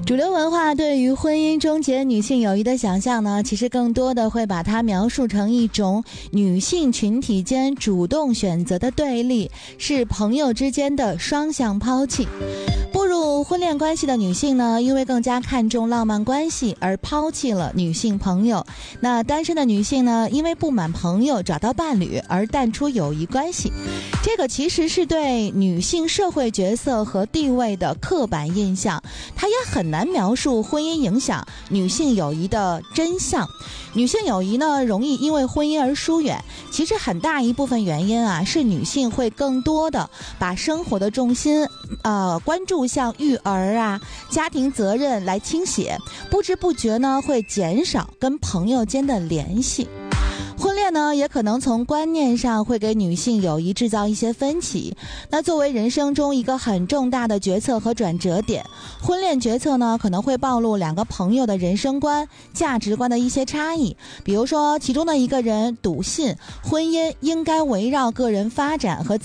主流文化对于婚姻终结女性友谊的想象呢，其实更多的会把它描述成一种女性群体间主动选择的对立，是朋友之间的双向抛弃。步入婚恋关系的女性呢，因为更加看重浪漫关系而抛弃了女性朋友。那单身的女性呢，因为不满朋友找到伴侣而淡出友谊关系。这个其实是对女性社会角色和地位的刻板印象，它也很难描述婚姻影响女性友谊的真相。女性友谊呢，容易因为婚姻而疏远，其实很大一部分原因啊，是女性会更多的把生活的重心关注向育儿啊、家庭责任来倾斜，不知不觉呢会减少跟朋友间的联系。婚恋呢，也可能从观念上会给女性友谊制造一些分歧。那作为人生中一个很重大的决策和转折点，婚恋决策呢，可能会暴露两个朋友的人生观、价值观的一些差异。比如说，其中的一个人笃信婚姻应该围绕个人发展和